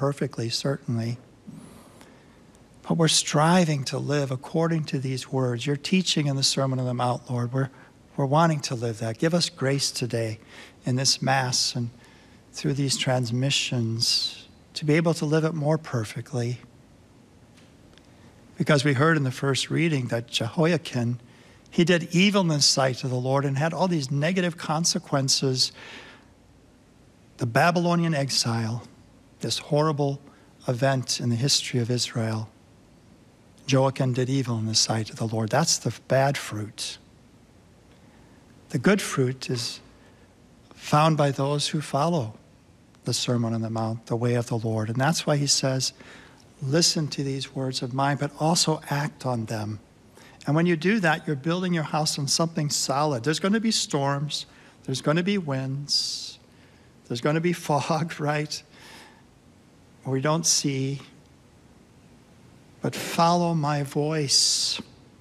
perfectly, certainly. But we're striving to live according to these words. You're teaching in the Sermon on the Mount, Lord. We're wanting to live that. Give us grace today in this Mass and through these transmissions to be able to live it more perfectly. Because we heard in the first reading that Jehoiakim, he did evil in the sight of the Lord and had all these negative consequences. The Babylonian exile, this horrible event in the history of Israel. Joachim did evil in the sight of the Lord. That's the bad fruit. The good fruit is found by those who follow the Sermon on the Mount, the way of the Lord. And that's why he says, listen to these words of mine, but also act on them. And when you do that, you're building your house on something solid. There's going to be storms. There's going to be winds. There's going to be fog, right? Where we don't see. But follow my voice.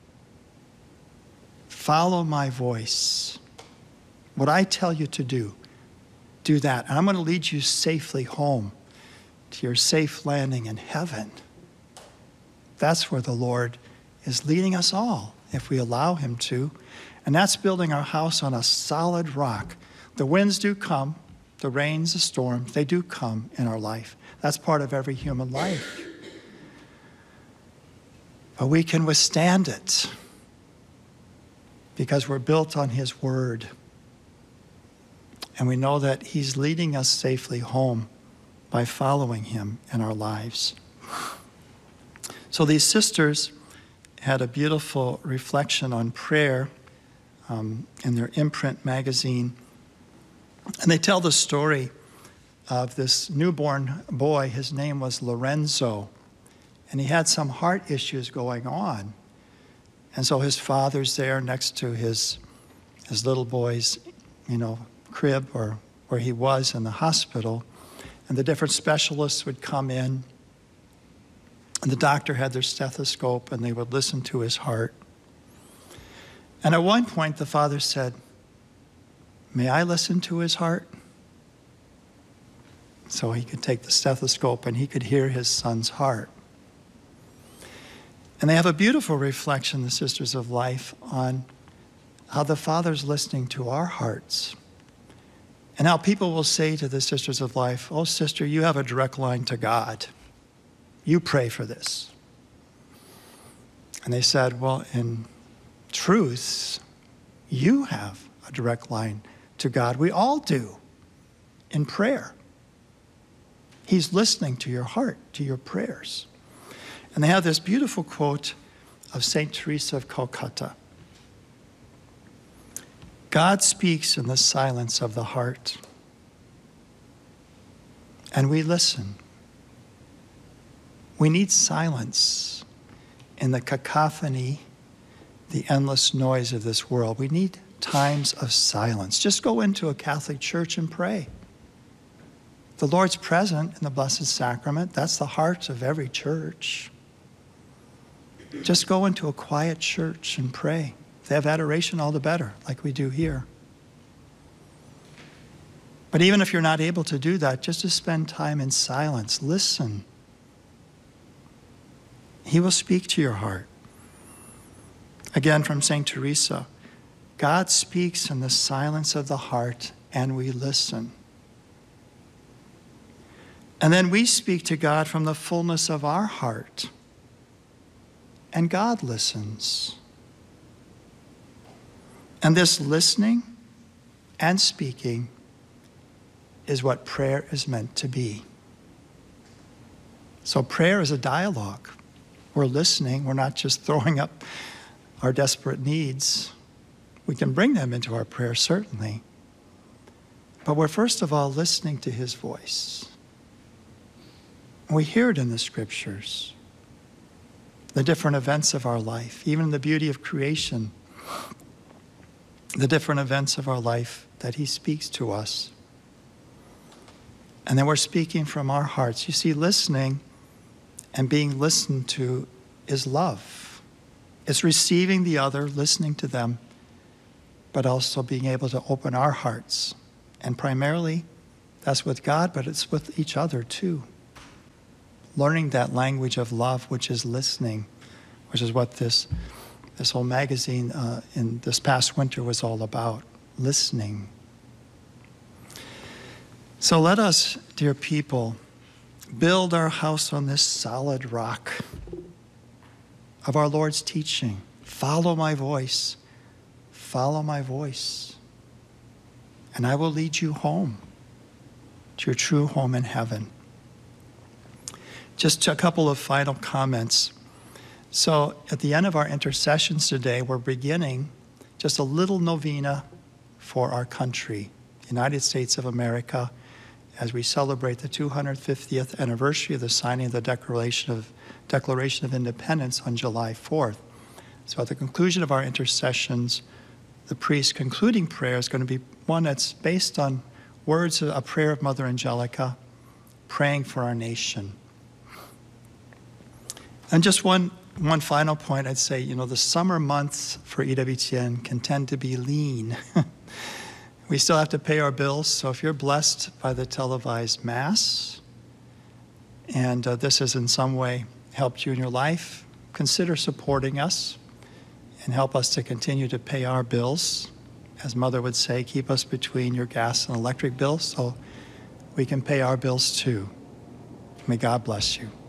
Follow my voice. What I tell you to do, do that. And I'm going to lead you safely home to your safe landing in heaven. That's where the Lord is leading us all, if we allow him to. And that's building our house on a solid rock. The winds do come, the rains, the storms, they do come in our life. That's part of every human life. But we can withstand it because we're built on his word. And we know that he's leading us safely home by following him in our lives. So these sisters had a beautiful reflection on prayer in their imprint magazine. And they tell the story of this newborn boy. His name was Lorenzo. And he had some heart issues going on. And so his father's there next to his little boy's, crib or where he was in the hospital. And the different specialists would come in. And the doctor had their stethoscope and they would listen to his heart. And at one point the father said, "May I listen to his heart?" So he could take the stethoscope and he could hear his son's heart. And they have a beautiful reflection, the Sisters of Life, on how the Father's listening to our hearts. And how people will say to the Sisters of Life, "Oh, sister, you have a direct line to God. You pray for this." And they said, "Well, in truth, you have a direct line to God. We all do in prayer. He's listening to your heart, to your prayers." And they have this beautiful quote of St. Teresa of Calcutta. "God speaks in the silence of the heart, and we listen. We need silence in the cacophony, the endless noise of this world. We need times of silence. Just go into a Catholic church and pray. The Lord's present in the Blessed Sacrament. That's the heart of every church. Just go into a quiet church and pray. If they have adoration, all the better, like we do here. But even if you're not able to do that, just to spend time in silence, listen. He will speak to your heart. Again, from St. Teresa, God speaks in the silence of the heart, and we listen. And then we speak to God from the fullness of our heart, and God listens. And this listening and speaking is what prayer is meant to be. So prayer is a dialogue. We're listening. We're not just throwing up our desperate needs. We can bring them into our prayer, certainly. But we're first of all listening to his voice. We hear it in the scriptures, the different events of our life, even the beauty of creation, the different events of our life that he speaks to us. And then we're speaking from our hearts. You see, listening and being listened to is love. It's receiving the other, listening to them, but also being able to open our hearts. And primarily, that's with God, but it's with each other too. learning that language of love, which is listening, which is what this whole magazine in this past winter was all about, listening. So let us, dear people, build our house on this solid rock of our Lord's teaching. Follow my voice. Follow my voice. And I will lead you home to your true home in heaven. Just a couple of final comments. So at the end of our intercessions today, we're beginning just a little novena for our country, United States of America, as we celebrate the 250th anniversary of the signing of the Declaration of Independence on July 4th. So at the conclusion of our intercessions, the priest's concluding prayer is going to be one that's based on words of a prayer of Mother Angelica, praying for our nation. And just one final point, I'd say, the summer months for EWTN can tend to be lean. We still have to pay our bills, so if you're blessed by the televised Mass, and this has in some way helped you in your life, consider supporting us and help us to continue to pay our bills. As Mother would say, keep us between your gas and electric bills so we can pay our bills too. May God bless you.